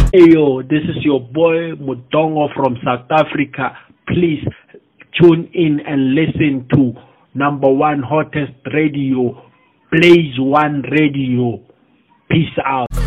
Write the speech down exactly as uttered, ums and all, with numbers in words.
Ayo, this is your boy Mudongo from South Africa. Please tune in and listen to number one hottest radio, Blaze One Radio. Peace out.